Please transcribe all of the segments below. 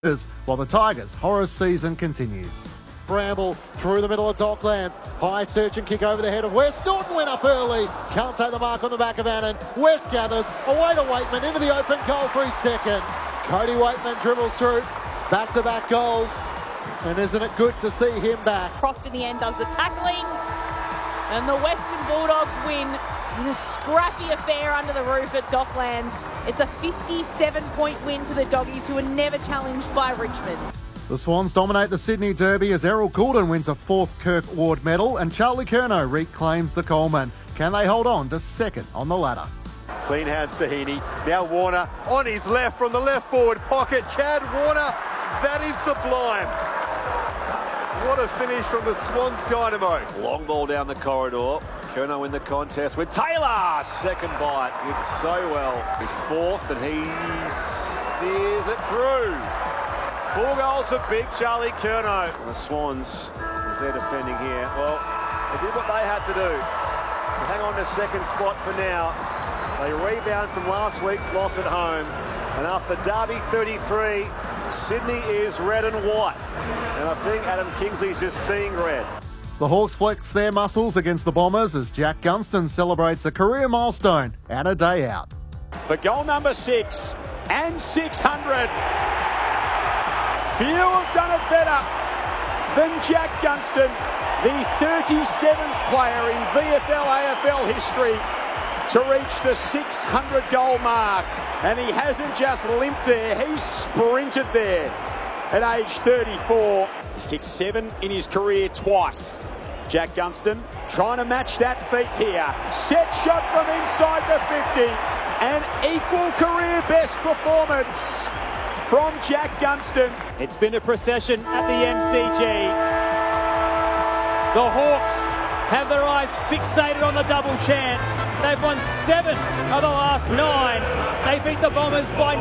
while the Tigers' horror season continues. Bramble through the middle of Docklands. High search and kick over the head of West. Norton went up early. Can't take the mark on the back of Annan. West gathers. Away to Waitman into the open goal for his second. Cody Waitman dribbles through. Back-to-back goals. And isn't it good to see him back? Croft in the end does the tackling. And the Western Bulldogs win in a scrappy affair under the roof at Docklands. It's a 57-point win to the Doggies, who were never challenged by Richmond. The Swans dominate the Sydney Derby as Errol Goulden wins a fourth Kirk Ward medal and Charlie Curnow reclaims the Coleman. Can they hold on to second on the ladder? Clean hands to Heaney. Now Warner on his left from the left forward pocket. Chad Warner, that is sublime. What a finish from the Swans Dynamo. Long ball down the corridor. Curnow in the contest with Taylor. Second bite. Did so well. He's fourth and he steers it through. 4 goals for big Charlie Curnow. And the Swans, as they're defending here, well, they did what they had to do. To hang on to second spot for now. They rebound from last week's loss at home. And after Derby 33, Sydney is red and white. And I think Adam Kingsley's just seeing red. The Hawks flex their muscles against the Bombers as Jack Gunston celebrates a career milestone and a day out. For goal number 6 and 600. Few have done it better than Jack Gunston, the 37th player in VFL AFL history to reach the 600 goal mark. And he hasn't just limped there, he's sprinted there at age 34. He's kicked 7 in his career twice. Jack Gunston trying to match that feat here. Set shot from inside the 50. An equal career best performance from Jack Gunston. It's been a procession at the MCG. The Hawks have their eyes fixated on the double chance. They've won 7 of the last 9. They beat the Bombers by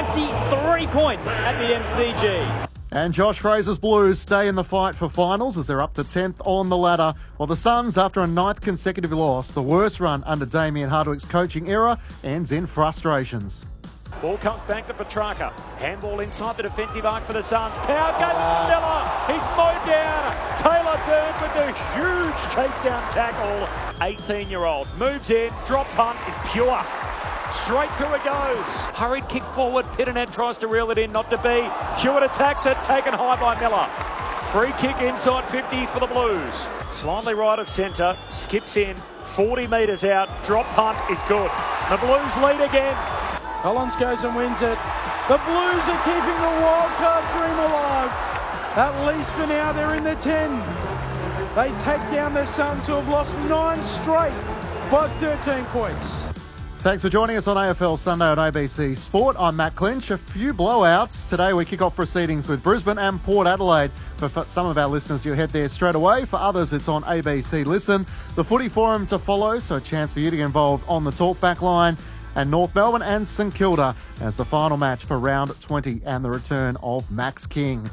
93 points at the MCG. And Josh Fraser's Blues stay in the fight for finals as they're up to 10th on the ladder, while the Suns, after a 9th consecutive loss, the worst run under Damien Hardwick's coaching era, ends in frustrations. Ball comes back to Petrarca. Handball inside the defensive arc for the Suns. Power goes to Miller. He's mowed down. Taylor Byrne with the huge chase down tackle. 18-year-old moves in. Drop punt is pure. Straight through it goes. Hurried kick forward. Pitternet tries to reel it in. Not to be. Hewitt attacks it. Taken high by Miller. Free kick inside 50 for the Blues. Slightly right of centre. Skips in. 40 metres out. Drop punt is good. The Blues lead again. Collins goes and wins it. The Blues are keeping the wildcard dream alive. At least for now, they're in the 10. They take down the Suns, who have lost 9 straight by 13 points. Thanks for joining us on AFL Sunday on ABC Sport. I'm Matt Clinch. A few blowouts. Today we kick off proceedings with Brisbane and Port Adelaide. For some of our listeners, you'll head there straight away. For others, it's on ABC Listen. The footy forum to follow, so a chance for you to get involved on the talkback line. And North Melbourne and St Kilda as the final match for round 20 and the return of Max King.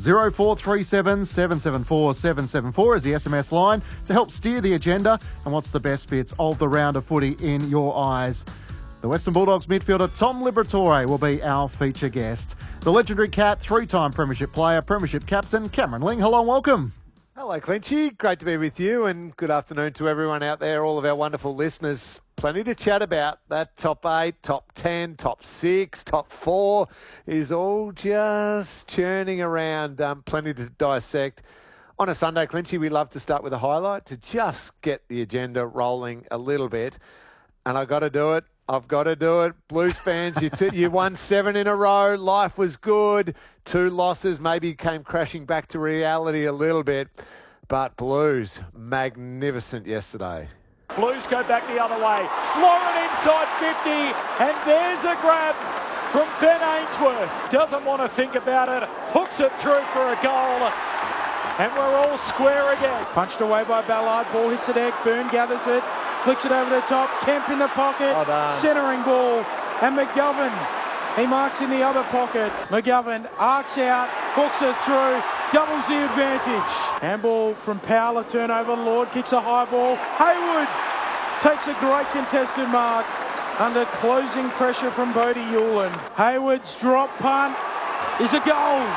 0437 774 774 is the SMS line to help steer the agenda and what's the best bits of the round of footy in your eyes. The Western Bulldogs midfielder Tom Liberatore will be our feature guest. The legendary Cat, 3-time Premiership player, Premiership captain Cameron Ling. Hello and welcome. Hello, Clinchy. Great to be with you, and good afternoon to everyone out there, all of our wonderful listeners. Plenty to chat about. That top 8, top 10, top 6, top 4 is all just churning around. Plenty to dissect. On a Sunday, Clinchy, we love to start with a highlight to just get the agenda rolling a little bit. And I've got to do it. I've got to do it. Blues fans, you won 7 in a row. Life was good. 2 losses maybe came crashing back to reality a little bit. But Blues, magnificent yesterday. Blues go back the other way. Florin inside 50. And there's a grab from Ben Ainsworth. Doesn't want to think about it. Hooks it through for a goal. And we're all square again. Punched away by Ballard. Ball hits the deck. Byrne gathers it. Flicks it over the top. Kemp in the pocket. Centering ball. And McGovern. He marks in the other pocket. McGovern arcs out. Hooks it through. Doubles the advantage. Handball from Powell. A turnover. Lord kicks a high ball. Hayward takes a great contested mark under closing pressure from Bodie Hewlin. Hayward's drop punt. is a goal.